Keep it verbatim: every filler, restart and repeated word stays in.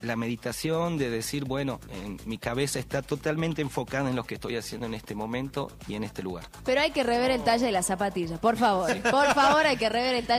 la meditación, de decir, bueno, en, mi cabeza está totalmente enfocada en lo que estoy haciendo en este momento y en este lugar. Pero hay que rever el talle de las zapatillas, por favor. Sí. Por favor, hay que rever el talle.